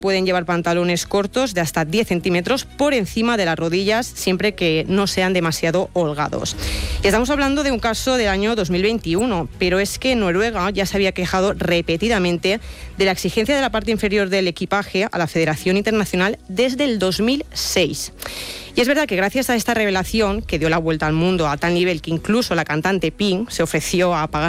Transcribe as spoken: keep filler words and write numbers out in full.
Pueden llevar pantalones cortos de hasta diez centímetros por encima de las rodillas, siempre que no sean demasiado holgados. Y estamos hablando de un caso del año dos mil veintiuno, pero es que Noruega ya se había quejado repetidamente de la exigencia de la parte inferior del equipaje a la Federación Internacional desde el dos mil seis. Y es verdad que gracias a esta revelación, que dio la vuelta al mundo a tal nivel que incluso la cantante Pink se ofreció a pagar